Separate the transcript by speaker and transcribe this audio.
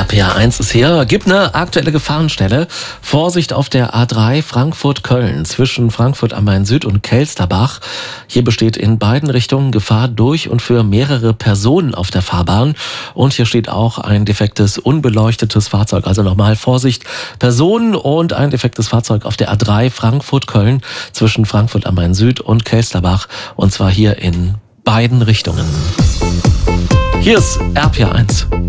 Speaker 1: RPA1 ist hier. Gibt eine aktuelle Gefahrenstelle. Vorsicht auf der A3 Frankfurt-Köln zwischen Frankfurt am Main-Süd und Kelsterbach. Hier besteht in beiden Richtungen Gefahr durch und für mehrere Personen auf der Fahrbahn. Und hier steht auch ein defektes, unbeleuchtetes Fahrzeug. Also nochmal Vorsicht, Personen und ein defektes Fahrzeug auf der A3 Frankfurt-Köln zwischen Frankfurt am Main-Süd und Kelsterbach. Und zwar hier in beiden Richtungen. Hier ist RPA1.